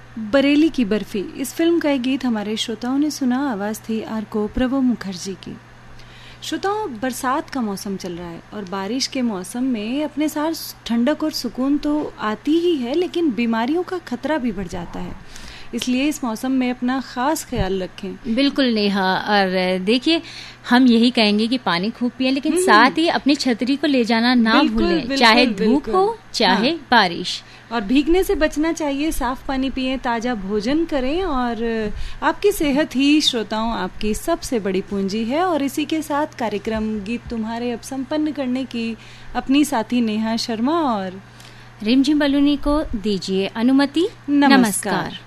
बरेली की बर्फी, इस फिल्म का एक गीत हमारे श्रोताओं ने सुना। आवाज़ थी आर्को प्रभु मुखर्जी की। श्रोताओं, बरसात का मौसम चल रहा है और बारिश के मौसम में अपने साथ ठंडक और सुकून तो आती ही है, लेकिन बीमारियों का खतरा भी बढ़ जाता है। इसलिए इस मौसम में अपना खास ख्याल रखें। बिल्कुल नेहा, और देखिए हम यही कहेंगे कि पानी खूब पिए, लेकिन साथ ही अपनी छतरी को ले जाना ना भूलें, चाहे धूप हो चाहे बारिश। और भीगने से बचना चाहिए, साफ पानी पिए, ताज़ा भोजन करें और आपकी सेहत ही श्रोताओं आपकी सबसे बड़ी पूंजी है। और इसी के साथ कार्यक्रम गीत तुम्हारे अब संपन्न करने की अपनी साथी नेहा शर्मा और रिमझिम बलूनी को दीजिए अनुमति। नमस्कार।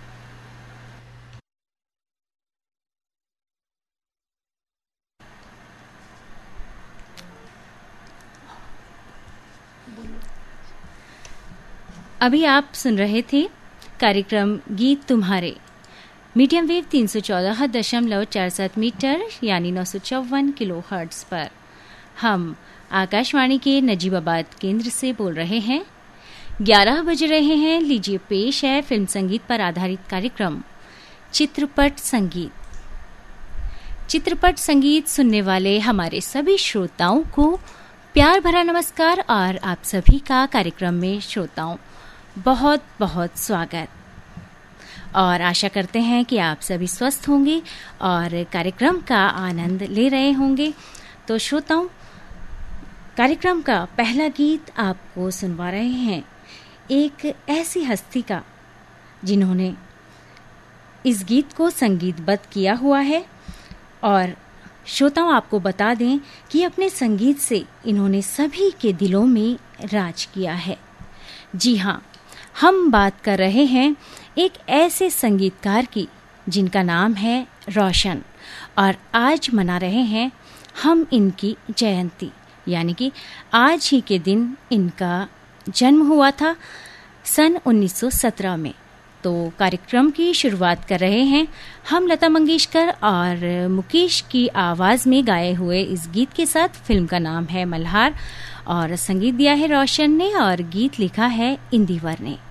अभी आप सुन रहे थे कार्यक्रम गीत तुम्हारे, मीडियम वेव 314.47 मीटर यानी 954 किलोहर्ट्ज़ पर। हम आकाशवाणी के नजीबाबाद केंद्र से बोल रहे हैं। 11 बज रहे हैं। लीजिए पेश है फिल्म संगीत पर आधारित कार्यक्रम चित्रपट संगीत। चित्रपट संगीत सुनने वाले हमारे सभी श्रोताओं को प्यार भरा नमस्कार और आप सभी का कार्यक्रम में श्रोताओं बहुत बहुत स्वागत। और आशा करते हैं कि आप सभी स्वस्थ होंगे और कार्यक्रम का आनंद ले रहे होंगे। तो श्रोताओं, कार्यक्रम का पहला गीत आपको सुनवा रहे हैं एक ऐसी हस्ती का जिन्होंने इस गीत को संगीतबद्ध किया हुआ है। और श्रोताओं, आपको बता दें कि अपने संगीत से इन्होंने सभी के दिलों में राज किया है। जी हाँ, हम बात कर रहे हैं एक ऐसे संगीतकार की जिनका नाम है रोशन, और आज मना रहे हैं हम इनकी जयंती, यानी कि आज ही के दिन इनका जन्म हुआ था सन 1917 में। तो कार्यक्रम की शुरुआत कर रहे हैं हम लता मंगेशकर और मुकेश की आवाज़ में गाए हुए इस गीत के साथ। फिल्म का नाम है मल्हार और संगीत दिया है रोशन ने और गीत लिखा है इंदिवर ने।